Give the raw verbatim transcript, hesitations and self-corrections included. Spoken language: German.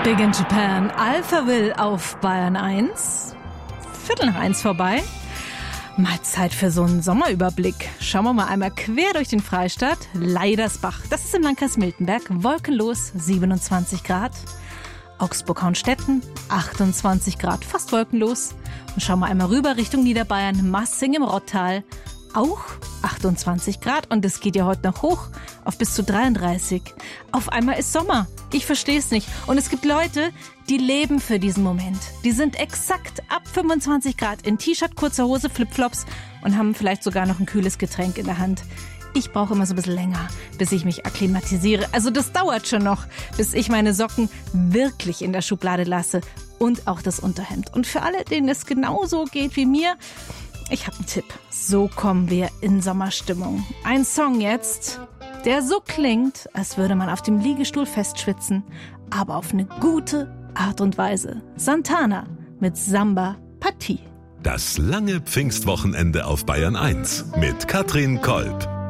Big in Japan, Alphaville auf Bayern eins. Viertel nach eins vorbei. Mal Zeit für so einen Sommerüberblick. Schauen wir mal einmal quer durch den Freistaat. Leidersbach, das ist im Landkreis Miltenberg, wolkenlos, siebenundzwanzig Grad. Augsburg-Hauenstetten, achtundzwanzig Grad, fast wolkenlos. Und schauen wir einmal rüber Richtung Niederbayern, Massing im Rottal, auch achtundzwanzig Grad. Und es geht ja heute noch hoch auf bis zu dreiunddreißig. Auf einmal ist Sommer. Ich verstehe es nicht. Und es gibt Leute, die leben für diesen Moment. Die sind exakt ab fünfundzwanzig Grad in T-Shirt, kurzer Hose, Flipflops und haben vielleicht sogar noch ein kühles Getränk in der Hand. Ich brauche immer so ein bisschen länger, bis ich mich akklimatisiere. Also das dauert schon noch, bis ich meine Socken wirklich in der Schublade lasse und auch das Unterhemd. Und für alle, denen es genauso geht wie mir, ich habe einen Tipp. So kommen wir in Sommerstimmung. Ein Song jetzt, der so klingt, als würde man auf dem Liegestuhl festschwitzen, aber auf eine gute Art und Weise. Santana mit Samba Partie. Das lange Pfingstwochenende auf Bayern eins mit Katrin Kolb.